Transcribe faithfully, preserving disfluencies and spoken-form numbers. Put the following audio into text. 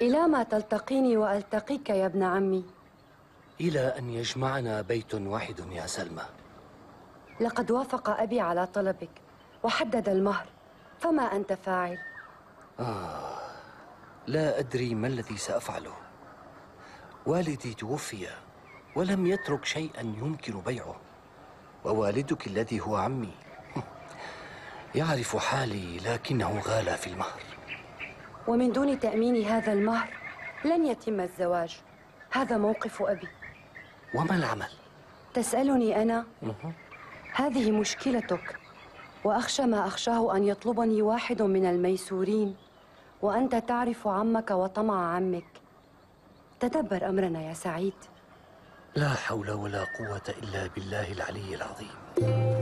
إلى ما تلتقيني وألتقيك يا ابن عمي؟ إلى أن يجمعنا بيت واحد يا سلمى. لقد وافق أبي على طلبك وحدد المهر، فما أنت فاعل؟ آه، لا أدري ما الذي سأفعله. والدي توفي ولم يترك شيئا يمكن بيعه، ووالدك الذي هو عمي يعرف حالي لكنه غالى في المهر. ومن دون تأمين هذا المهر لن يتم الزواج، هذا موقف أبي. وما العمل؟ تسألني أنا؟ هذه مشكلتك، وأخشى ما أخشاه أن يطلبني واحد من الميسورين، وأنت تعرف عمك وطمع عمك. تدبر أمرنا يا سعيد. لا حول ولا قوة إلا بالله العلي العظيم.